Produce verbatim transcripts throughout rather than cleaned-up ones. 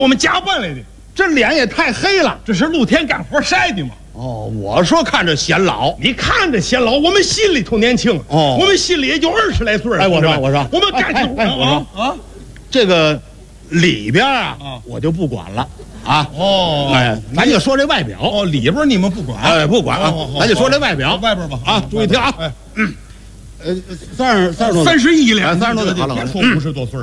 我们加班来的， 这脸也太黑了。 这是露天干活晒的嘛。 哦，我说看着显老， 你看着显老，我们心里头年轻。 哦， 我们心里也就二十来岁。 哎，我说我说， 我们干起活啊啊，这个里边啊，我就不管了啊。 哦， 哎，咱就说这外表。 哦，里边你们不管， 哎，不管啊，咱就说这外表。 外边吧， 啊，注意听啊。 哎， 嗯，呃，三十三十多， 三十一了， 三十多岁，好了， 别说五十多岁。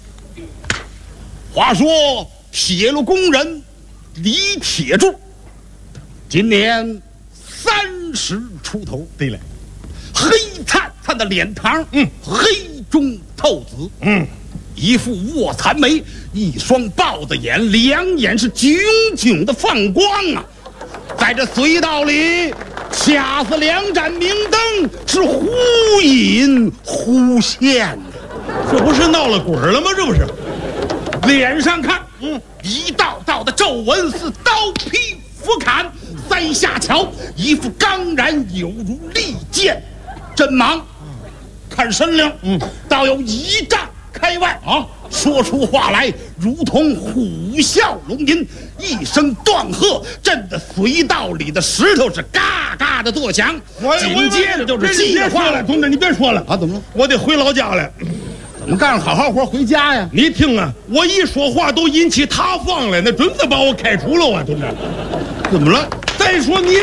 话说铁路工人李铁柱，今年三十出头。 对了， 黑灿灿的脸庞，嗯，黑中透紫， 嗯， 一副卧蚕眉，一双豹子眼，两眼是炯炯的放光啊！在这隧道里，掐死两盏明灯，是忽隐忽现的。 这不是闹了鬼了吗？这不是。 脸上看，嗯，一道道的皱纹似刀劈斧砍，三下瞧，一副刚然有如利剑，真忙。看身量，嗯，倒有一丈开外啊，说出话来如同虎啸龙吟，一声断喝，震得隧道里的石头是嘎嘎的作响。紧接着就是计划了，同志，你别说了啊，怎么了？ 我得回老家了。 怎么干好好活回家呀？ 你听啊，我一说话都引起塌方了，那准得把我开除了啊，同志。 怎么了？ 再说你，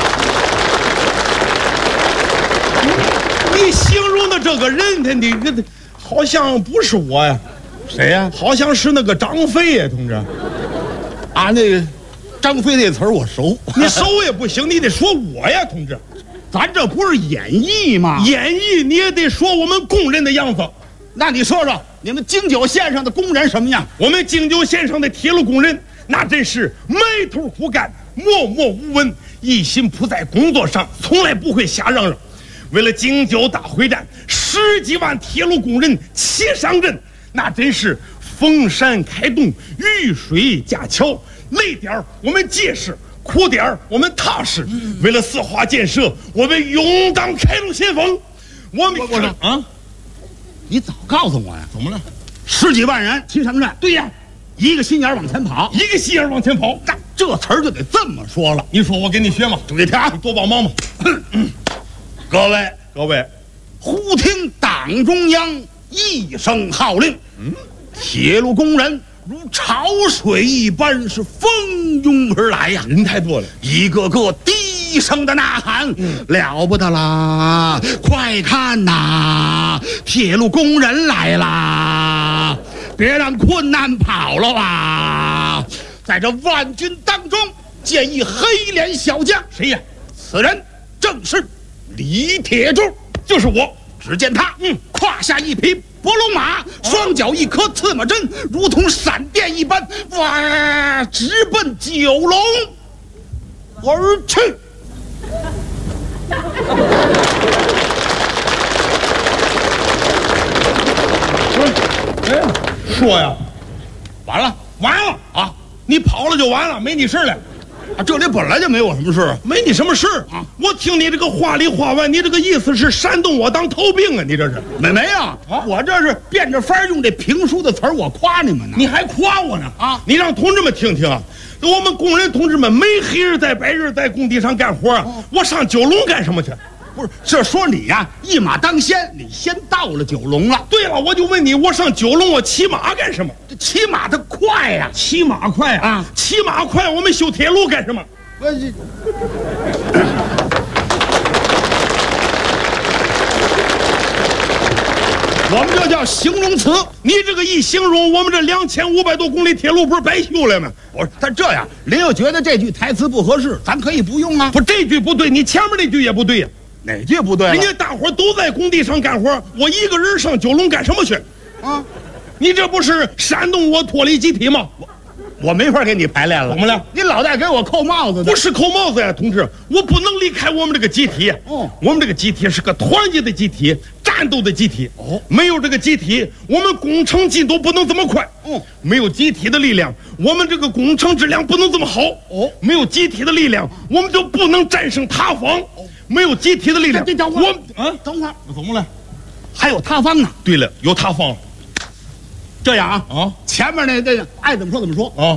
你形容的这个人，他你这好像不是我呀？ 谁呀？ 好像是那个张飞呀，同志。 啊，那个张飞那词儿我熟， 你熟也不行，你得说我呀，同志。 咱这不是演绎吗？ 演绎你也得说我们工人的样子。 那你说说，你们京九线上的工人什么样？ 我们京九线上的铁路工人，那真是埋头苦干，默默无闻，一心扑在工作上，从来不会瞎嚷嚷。为了京九大会战，十几万铁路工人齐上阵，那真是逢山开洞，遇水架桥，累点儿我们结实，苦点儿我们踏实。嗯、为了四化建设，我们勇当开路先锋。我们我我说啊。你早告诉我呀！ 怎么了？ 十几万人齐上阵。 对呀， 一个心眼往前跑， 一个心眼往前跑。 这词儿就得这么说了。 你说我给你学嘛？ 注意听， 你多帮忙嘛。 各位， 各位， 忽听党中央一声号令，嗯，铁路工人如潮水一般是蜂拥而来呀， 人太多了， 一个个低声的呐喊，嗯、了不得啦！快看呐，铁路工人来啦！别让困难跑了啊！在这万军当中，见一黑脸小将， 谁呀？ 此人正是李铁柱， 就是我。 只见他，嗯，胯下一匹伯龙马，双脚一颗刺马针，如同闪电一般，哇，直奔九龙而去。 哎，说呀， 完了， 完了啊！你跑了就完了，没你事了。 啊，这里本来就没我什么事， 没你什么事啊！我听你这个话里话外，你这个意思是煽动我当头兵啊？你这是没没有啊？我这是变着法用这评书的词儿，我夸你们呢。 你还夸我呢啊！ 你让同志们听听啊！我们工人同志们没黑日在白日在工地上干活啊！哦、我上九龙干什么去？ 不是，这说你呀、啊，一马当先，你先到了九龙了。 对了，我就问你，我上九龙我骑马干什么？ 这骑马它快呀、啊， 骑马快啊！啊骑马快，我们修铁路干什么？ 我这。我们这叫形容词， 你这个一形容，我们这两千五百多公里铁路不是白修了吗？ 不是，他这样，您又觉得这句台词不合适，咱可以不用啊。 不，这句不对，你前面那句也不对呀、 啊。哪句不对？ 人家大伙都在工地上干活，我一个人上九龙干什么去？啊，你这不是煽动我脱离集体吗？ 我我没法给你排练了。 怎么了？ 你老在给我扣帽子。 不是扣帽子呀，同志，我不能离开我们这个集体。哦，我们这个集体是个团结的集体，战斗的集体。哦，没有这个集体，我们工程进度不能这么快。哦，没有集体的力量，我们这个工程质量不能这么好。哦，没有集体的力量，我们就不能战胜塌方。哦，没有集体的力量， 这等会儿，我啊，等会儿， 怎么了？ 还有塌方呢。 对了，有塌方了。 这样啊， 啊前面那这个爱怎么说怎么说。 啊。